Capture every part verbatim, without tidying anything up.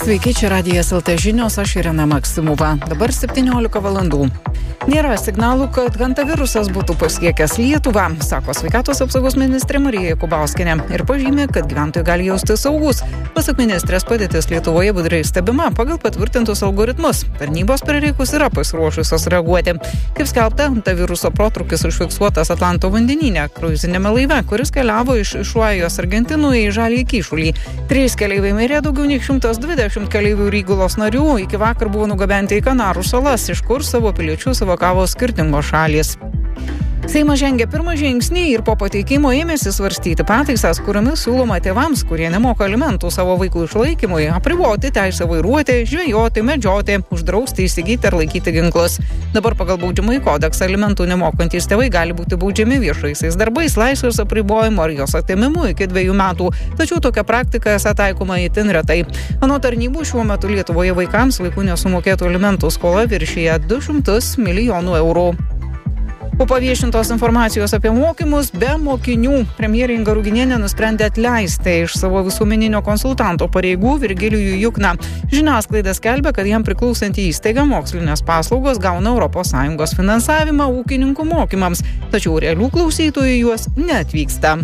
Sveiki, čia Radijas L T žinios, aš Irena Maksimova. Dabar septyniolika valandų. Nėra signalų, kad hantavirusas būtų pasiekęs Lietuvą, sako sveikatos apsaugos ministrė Marija Jakubauskienė ir pažymė, kad gyventojai gali jaustis saugus. Pasak ministrės, padėtis Lietuvoje budriai stebima pagal patvirtintus algoritmus. Tarnybos prireikus yra pasiruošusios reaguoti. Kaip skelbta, hantaviruso protrūkis užfiksuotas Atlanto vandenyne, kruizinėme laive, kuris keliavo iš Išuajos Argentinų į Žaliąjį Kyšulį. Trys keleiviai mirė, daugiau nei šimtas dvidešimt keleivių ir įgulos narių iki vakar buvo nugabenti į Kanarų salas, iš kur savo piliečius evakavo skirtingos šalys. Seimas žengė pirmą žingsnį ir po pateikimo ėmėsi svarstyti pataisas, kuriomis siūloma tėvams, kurie nemoka alimentų savo vaikų išlaikymui, apriboti teisę vairuoti, žvejoti, medžioti, uždrausti įsigyti ar laikyti ginklus. Dabar pagal baudžiamąjį kodeksą alimentų nemokantys tėvai gali būti baudžiami viešaisiais darbais, laisvės apribojimu ar jos atėmimu iki dviejų metų. Tačiau tokia praktika esą taikoma itin retai. Anot tarnybų, šiuo metu Lietuvoje vaikams laikų nesumokėtų alimentų skola viršija du šimtus milijonų eurų. Po paviešintos informacijos apie mokymus be mokinių premjerė Inga Ruginienė nusprendė atleisti iš savo visuomeninio konsultanto pareigų Virgilijų Jukną. Žiniasklaida skelbia, kad jam priklausanti įstaiga mokslinės paslaugos gauna Europos Sąjungos finansavimą ūkininkų mokymams, tačiau realių klausytojų juos neatvyksta.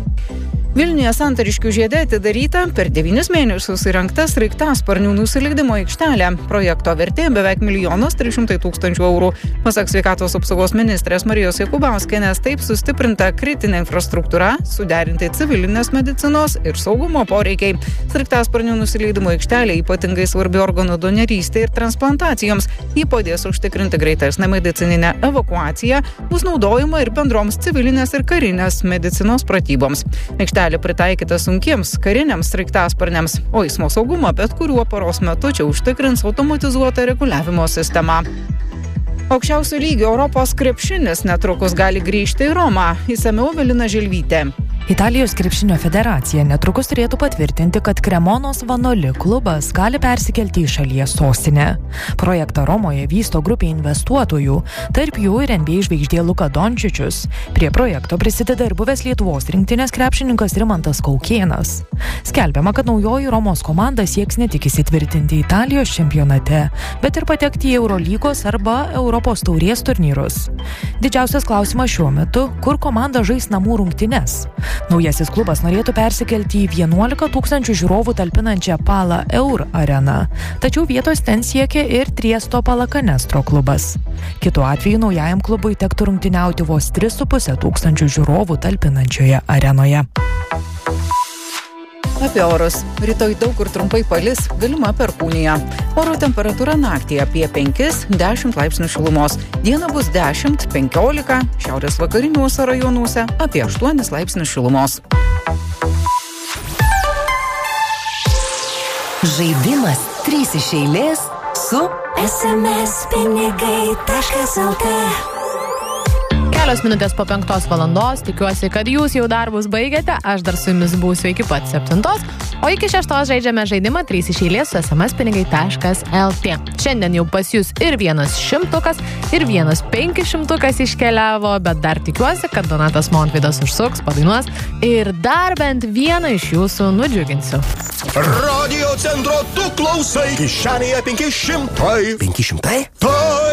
Vilniuje Santariškių žiede atidaryta per devynis mėnesius įrengta sraigtasparnių nusileidimo aikštelė. Projekto vertė beveik milijonas trys šimtai tūkstančių eurų. Pasak sveikatos apsaugos ministrės Marijos Jakubauskienės, taip sustiprinta kritinė infrastruktūra, suderinti civilinės medicinos ir saugumo poreikiai. Sraigtasparnių nusileidimo aikštelė ypatingai svarbi organų donorystė ir transplantacijoms. Ji padės užtikrinti greitesnę medicininę evakuaciją, bus naudojama ir bendroms civilinės ir karinės medicinos pratyboms. Aikštelė pritaikyta sunkiems kariniams sraigtasparniams, o eismo saugumą bet kuriuo paros metu čia užtikrins automatizuota reguliavimo sistema. Aukščiausio lygio Europos krepšinis netrukus gali grįžti į Romą. Išsamiau Evelina Želvytė. Italijos krepšinio federacija netrukus turėtų patvirtinti, kad Kremonos Vanoli klubas gali persikelti į šalies sostinę. Projektą Romoje vysto grupė investuotojų, tarp jų ir N B A žvaigždė Luka Dončičius. Prie projekto prisideda ir buvęs Lietuvos rinktinės krepšininkas Rimantas Kaukėnas. Skelbiama, kad naujoji Romos komanda sieks ne tik įsitvirtinti Italijos čempionate, bet ir patekti į Eurolygos arba Europos taurės turnyrus. Didžiausias klausimas šiuo metu, kur komanda žais namų rungtynes. Naujasis klubas norėtų persikelti į vienuolika tūkstančių žiūrovų talpinančią Pala Eur areną, tačiau vietos ten siekia ir Triesto Palakanestro klubas. Kitu atveju naujajam klubui tektų rungtyniauti vos tris su puse tūkstančių žiūrovų talpinančioje arenoje. Apie orus. Rytoj daug kur trumpai palis, galima perkūnija. Oro temperatūra naktį apie penkis dešimt laipsnių šilumos. Dieną bus dešimt penkiolika, šiaurės vakariniuose rajonuose apie aštuonis laipsnių šilumos. Žaidimas trys iš eilės su es em es pinigai taškas el tė. Kelios minutės po penktos valandos, tikiuosi, kad jūs jau darbus baigėte, aš dar su jumis būsiu iki pat septintos, o iki šeštos žaidžiame žaidimą trys iš eilės su es em es pinigai taškas el tė. Šiandien jau pas jūs ir vienas šimtukas, ir vienas penki šimtukas iškeliavo, bet dar tikiuosi, kad Donatas Montvydas užsuks, padainuos ir dar bent vieną iš jūsų nudžiuginsiu. Radio centro tu klausai, kišenėje penki šimtai. penki šimtai? Tai